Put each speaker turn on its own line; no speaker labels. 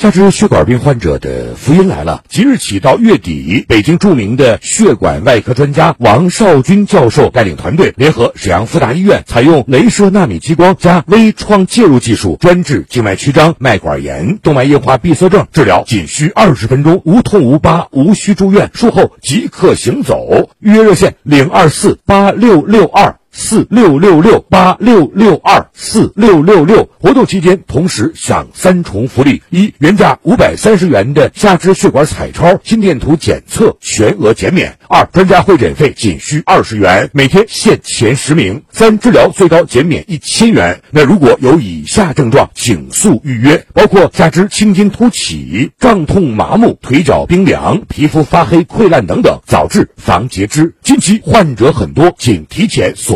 下肢血管病患者的福音来了！即日起到月底，北京著名的血管外科专家王少军教授带领团队，联合沈阳妇达医院，采用镭射纳米激光加微创介入技术，专治静脉曲张、脉管炎、动脉硬化闭塞症，治疗仅需20分钟，无痛无疤，无需住院，术后即可行走。预约热线0248662466686624666，活动期间同时享3重福利：一、原价530元的下肢血管彩超、心电图检测全额减免；二、专家会诊费仅需20元，每天限前10名；三、治疗最高减免1000元。那如果有以下症状，请速预约，包括下肢青筋凸起、胀痛麻木、腿脚冰凉、皮肤发黑溃烂等等，早治防截肢。近期患者很多，请提前